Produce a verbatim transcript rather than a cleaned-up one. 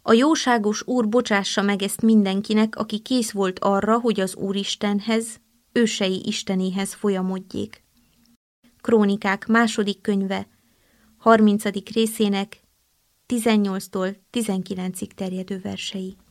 A jóságos Úr bocsássa meg ezt mindenkinek, aki kész volt arra, hogy az Úristenhez, ősei Istenéhez folyamodjék. Krónikák második könyve, harmincadik részének tizennyolctól tizenkilencig terjedő versei.